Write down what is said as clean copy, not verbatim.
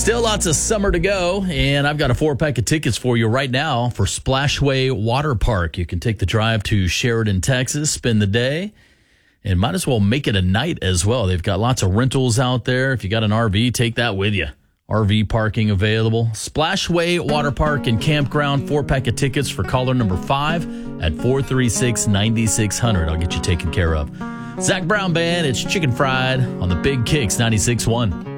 Still lots of summer to go, and I've got a 4-pack of tickets for you right now for Splashway Water Park. You can take the drive to Sheridan, Texas, spend the day, and might as well make it a night as well. They've got lots of rentals out there. If you got an RV, take that with you. RV parking available. Splashway Water Park and Campground, 4-pack of tickets for caller number 5 at 436-9600. I'll get you taken care of. Zach Brown Band, it's Chicken Fried on the Big Kicks 96.1.